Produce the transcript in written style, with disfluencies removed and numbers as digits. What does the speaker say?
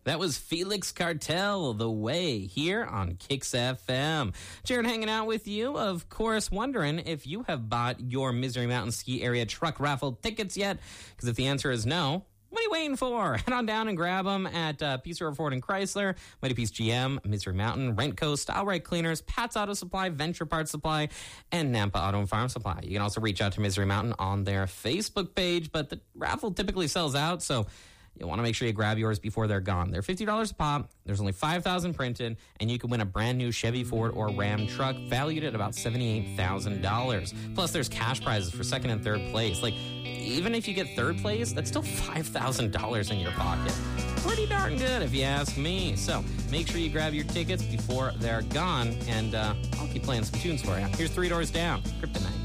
That was Felix Cartel, The Way, here on Kicks FM. Jared hanging out with you, of course, wondering if you have bought your Misery Mountain Ski Area truck raffle tickets yet. Because if the answer is no, what are you waiting for? Head on down and grab them at Peace River Ford and Chrysler, Mighty Peace GM, Misery Mountain, Rentco, Style Right Cleaners, Pat's Auto Supply, Venture Parts Supply, and Nampa Auto and Farm Supply. You can also reach out to Misery Mountain on their Facebook page, but the raffle typically sells out, so you'll want to make sure you grab yours before they're gone. They're $50 a pop. There's only 5,000 printed, and you can win a brand new Chevy, Ford, or Ram truck valued at about $78,000. Plus, there's cash prizes for second and third place. Like, even if you get third place, that's still $5,000 in your pocket. Pretty darn good, if you ask me. So make sure you grab your tickets before they're gone, and I'll keep playing some tunes for you. Here's Three Doors Down, Kryptonite.